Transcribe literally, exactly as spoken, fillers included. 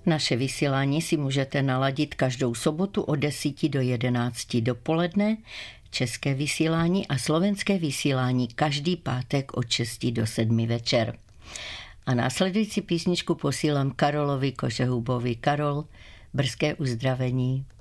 Naše vysílání si můžete naladit každou sobotu od deseti do jedenácti dopoledne, české vysílání a slovenské vysílání každý pátek od šesti do sedmi večer. A následující písničku posílám Karolovi Kožehubovi. Karol, brzké uzdravení.